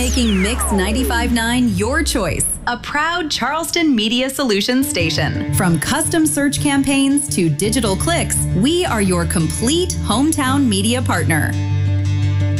making Mix 95.9 your choice. A proud Charleston Media Solutions station. From custom search campaigns to digital clicks, we are your complete hometown media partner.